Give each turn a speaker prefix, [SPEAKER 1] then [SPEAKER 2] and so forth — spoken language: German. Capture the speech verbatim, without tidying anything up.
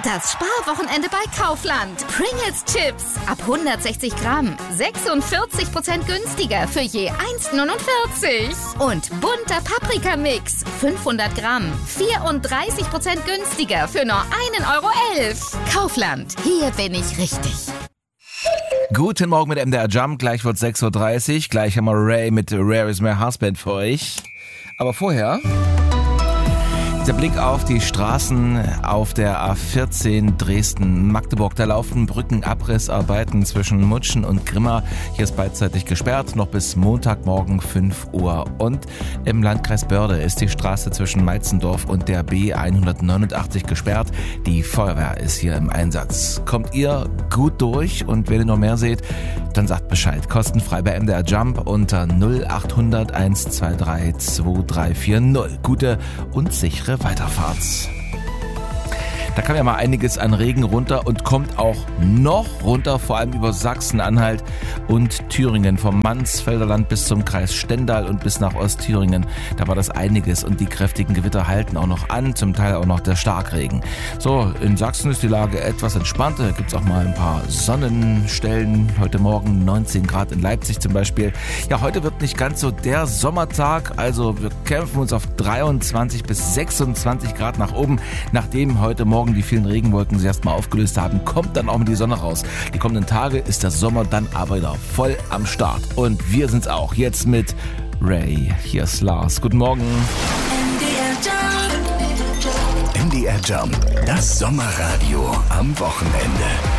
[SPEAKER 1] Das Sparwochenende bei Kaufland. Pringles Chips ab hundertsechzig Gramm. sechsundvierzig Prozent günstiger für je eins neunundvierzig. Und bunter Paprikamix. fünfhundert Gramm. vierunddreißig Prozent günstiger für nur ein Euro elf. Kaufland. Hier bin ich richtig.
[SPEAKER 2] Guten Morgen mit M D R Jump. Gleich wird sechs Uhr dreißig. Gleich haben wir Ray mit Rare is My Husband für euch. Aber vorher der Blick auf die Straßen auf der A vierzehn Dresden-Magdeburg. Da laufen Brückenabrissarbeiten zwischen Mutschen und Grimma. Hier ist beidseitig gesperrt, noch bis Montagmorgen fünf Uhr. Und im Landkreis Börde ist die Straße zwischen Meitzendorf und der B hundertneunundachtzig gesperrt. Die Feuerwehr ist hier im Einsatz. Kommt ihr gut durch? Und wenn ihr noch mehr seht, dann sagt Bescheid. Kostenfrei bei M D R Jump unter null achthundert eins zwei drei zwei drei vier null. Gute und sichere Weiterfahrt. Da kam ja mal einiges an Regen runter und kommt auch noch runter, vor allem über Sachsen-Anhalt und Thüringen. Vom Mansfelder Land bis zum Kreis Stendal und bis nach Ostthüringen. Da war das einiges und die kräftigen Gewitter halten auch noch an, zum Teil auch noch der Starkregen. So, in Sachsen ist die Lage etwas entspannter. Da gibt es auch mal ein paar Sonnenstellen. Heute Morgen neunzehn Grad in Leipzig zum Beispiel. Ja, heute wird nicht ganz so der Sommertag. Also wir kämpfen uns auf dreiundzwanzig bis sechsundzwanzig Grad nach oben. Nachdem heute Morgen die vielen Regenwolken sich erstmal aufgelöst haben, kommt dann auch mit die Sonne raus. Die kommenden Tage ist der Sommer dann aber wieder voll am Start. Und wir sind's auch. Jetzt mit Ray. Hier ist Lars. Guten Morgen.
[SPEAKER 3] M D R Jump, das Sommerradio am Wochenende.